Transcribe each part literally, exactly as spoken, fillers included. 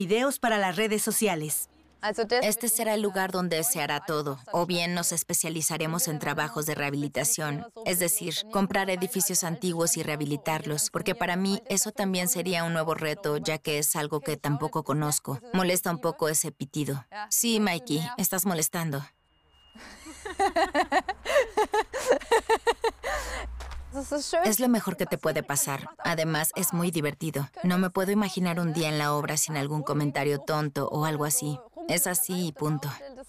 videos para las redes sociales. Este será el lugar donde se hará todo, o bien nos especializaremos en trabajos de rehabilitación, es decir, comprar edificios antiguos y rehabilitarlos, porque para mí eso también sería un nuevo reto, ya que es algo que tampoco conozco. Molesta un poco ese pitido. Sí, Mikey, estás molestando. Es lo mejor que te puede pasar. Además, es muy divertido. No me puedo imaginar un día en la obra sin algún comentario tonto o algo así. Es así y punto.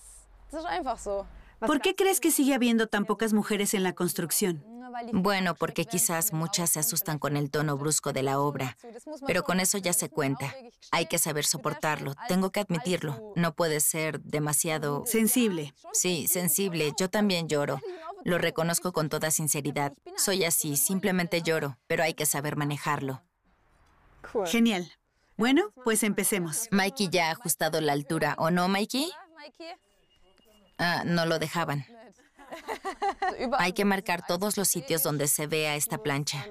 ¿Por qué crees que sigue habiendo tan pocas mujeres en la construcción? Bueno, porque quizás muchas se asustan con el tono brusco de la obra, pero con eso ya se cuenta. Hay que saber soportarlo, tengo que admitirlo. No puede ser demasiado... Sensible. Sí, sensible. Yo también lloro. Lo reconozco con toda sinceridad. Soy así, simplemente lloro, pero hay que saber manejarlo. Genial. Bueno, pues empecemos. Mikey ya ha ajustado la altura, ¿o no, Mikey? Ah, no lo dejaban. Hay que marcar todos los sitios donde se vea esta plancha.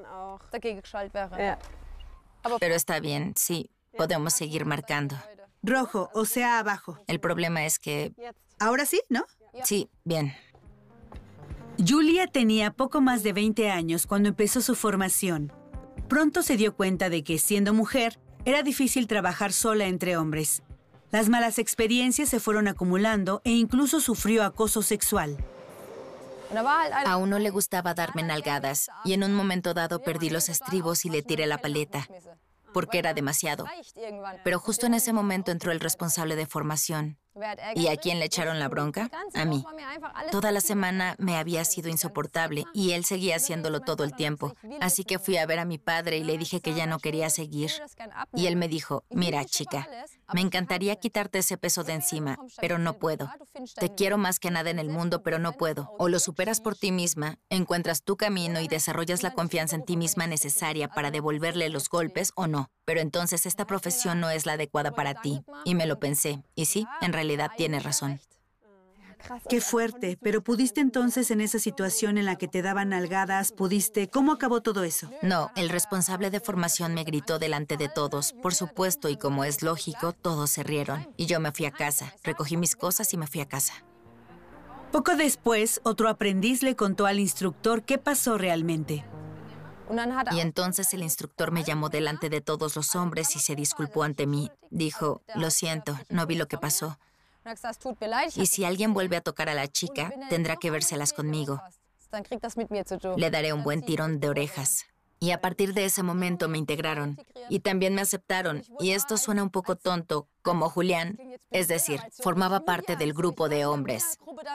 Pero está bien, sí, podemos seguir marcando. Rojo, o sea, abajo. El problema es que... ¿Ahora sí, no? Sí, bien. Julia tenía poco más de veinte años cuando empezó su formación. Pronto se dio cuenta de que, siendo mujer, era difícil trabajar sola entre hombres. Las malas experiencias se fueron acumulando e incluso sufrió acoso sexual. A uno le gustaba darme nalgadas y en un momento dado perdí los estribos y le tiré la paleta, porque era demasiado. Pero justo en ese momento entró el responsable de formación. ¿Y a quién le echaron la bronca? A mí. Toda la semana me había sido insoportable y él seguía haciéndolo todo el tiempo. Así que fui a ver a mi padre y le dije que ya no quería seguir. Y él me dijo, mira, chica, me encantaría quitarte ese peso de encima, pero no puedo. Te quiero más que nada en el mundo, pero no puedo. O lo superas por ti misma, encuentras tu camino y desarrollas la confianza en ti misma necesaria para devolverle los golpes o no. Pero entonces esta profesión no es la adecuada para ti. Y me lo pensé. Y sí, en realidad tienes razón. Qué fuerte. Pero ¿pudiste entonces en esa situación en la que te daban nalgadas, pudiste... ¿Cómo acabó todo eso? No, el responsable de formación me gritó delante de todos. Por supuesto, y como es lógico, todos se rieron. Y yo me fui a casa. Recogí mis cosas y me fui a casa. Poco después, otro aprendiz le contó al instructor qué pasó realmente. Y entonces el instructor me llamó delante de todos los hombres y se disculpó ante mí. Dijo, lo siento, no vi lo que pasó. Y si alguien vuelve a tocar a la chica, tendrá que vérselas conmigo. Le daré un buen tirón de orejas. Y a partir de ese momento me integraron. Y también me aceptaron. Y esto suena un poco tonto, como Julián. Es decir, formaba parte del grupo de hombres.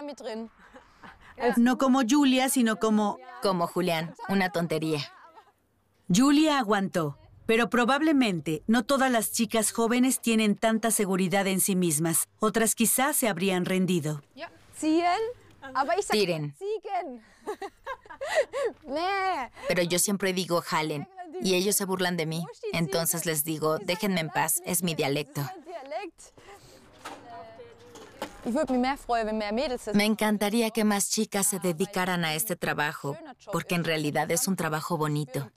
No como Julia, sino como... Como Julián, una tontería. Julia aguantó, pero probablemente no todas las chicas jóvenes tienen tanta seguridad en sí mismas. Otras quizás se habrían rendido. Tiren. Pero yo siempre digo jalen, y ellos se burlan de mí. Entonces les digo, déjenme en paz, es mi dialecto. Me encantaría que más chicas se dedicaran a este trabajo, porque en realidad es un trabajo bonito.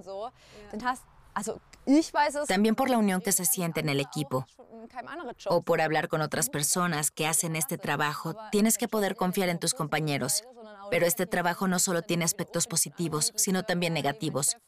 También por la unión que se siente en el equipo, o por hablar con otras personas que hacen este trabajo, tienes que poder confiar en tus compañeros. Pero este trabajo no solo tiene aspectos positivos, sino también negativos.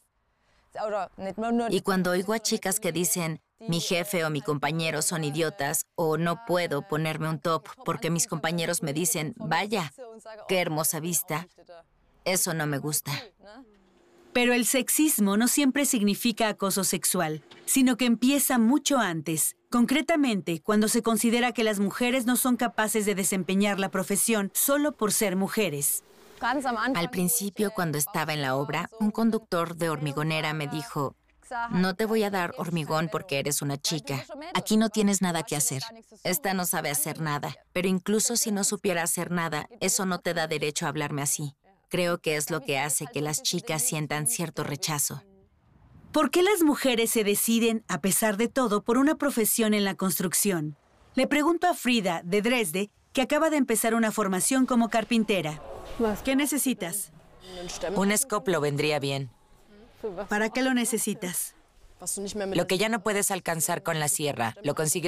Y cuando oigo a chicas que dicen, mi jefe o mi compañero son idiotas, o no puedo ponerme un top porque mis compañeros me dicen, vaya, qué hermosa vista, eso no me gusta. Pero el sexismo no siempre significa acoso sexual, sino que empieza mucho antes. Concretamente, cuando se considera que las mujeres no son capaces de desempeñar la profesión solo por ser mujeres. Al principio, cuando estaba en la obra, un conductor de hormigonera me dijo, no te voy a dar hormigón porque eres una chica. Aquí no tienes nada que hacer. Esta no sabe hacer nada. Pero incluso si no supiera hacer nada, eso no te da derecho a hablarme así. Creo que es lo que hace que las chicas sientan cierto rechazo. ¿Por qué las mujeres se deciden, a pesar de todo, por una profesión en la construcción? Le pregunto a Frida, de Dresde, que acaba de empezar una formación como carpintera. ¿Qué necesitas? Un escoplo vendría bien. ¿Para qué lo necesitas? Lo que ya no puedes alcanzar con la sierra, lo consigues